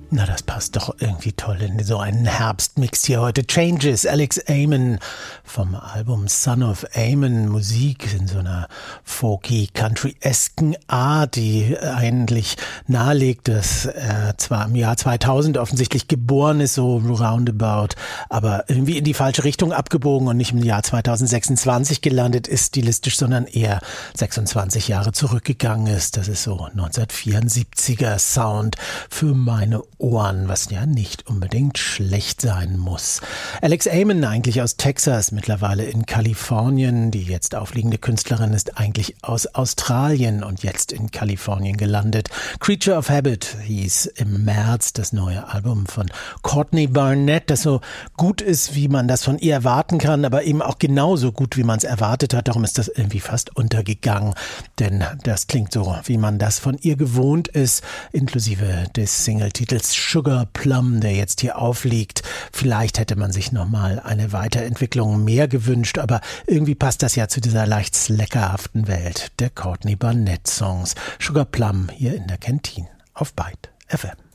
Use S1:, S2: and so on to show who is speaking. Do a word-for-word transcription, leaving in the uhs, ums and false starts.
S1: Na, das passt doch irgendwie toll in so einen Herbstmix hier heute. Changes, Alex Amon vom Album Son of Amon. Musik in so einer folky, country-esken Art, die eigentlich nahelegt, dass er zwar im Jahr zweitausend offensichtlich geboren ist, so roundabout, aber irgendwie in die falsche Richtung abgebogen und nicht im Jahr zweitausendsechsundzwanzig gelandet ist, stilistisch, sondern eher sechsundzwanzig Jahre zurückgegangen ist. Das ist so neunzehnhundertvierundsiebziger Sound für meine Ohren, was ja nicht unbedingt schlecht sein muss. Alex Amon, eigentlich aus Texas, mittlerweile in Kalifornien. Die jetzt aufliegende Künstlerin ist eigentlich aus Australien und jetzt in Kalifornien gelandet. Creature of Habit hieß im März das neue Album von Courtney Barnett, das so gut ist, wie man das von ihr erwarten kann, aber eben auch genauso gut, wie man es erwartet hat. Darum ist das irgendwie fast untergegangen, denn das klingt so, wie man das von ihr gewohnt ist, inklusive des Singletitels Sugar Plum, der jetzt hier aufliegt. Vielleicht hätte man sich nochmal eine Weiterentwicklung mehr gewünscht, aber irgendwie passt das ja zu dieser leicht sleckerhaften Welt der Courtney Barnett Songs. Sugar Plum hier in der Kantine auf Byte F M.